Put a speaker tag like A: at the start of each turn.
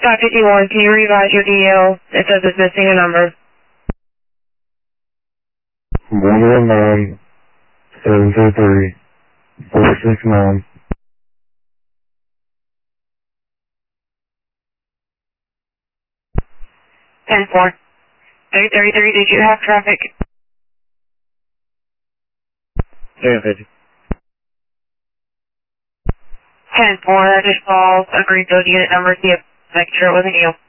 A: 551, can you revise your DL? It says it's missing a number.
B: 119-723-469.
A: 10-4. 333, did you have traffic?
B: 1050.
A: 10-4, I just called a Greenfield unit number, see if make sure it wasn't you.